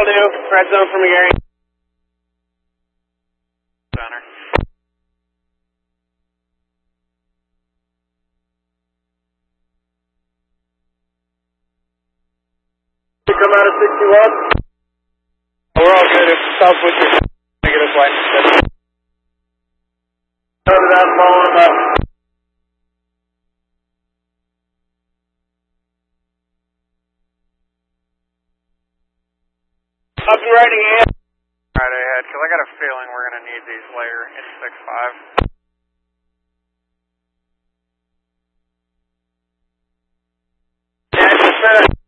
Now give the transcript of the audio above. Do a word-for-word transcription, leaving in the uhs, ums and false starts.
That'll do. Red zone for McGarry. Center. Come out of sixty-one. We're all good. If Southwest is going to get us license. Cover that, following them up. Up and riding in. Right ahead, because I got a feeling we're going to need these later in six five. Yeah, just a minute.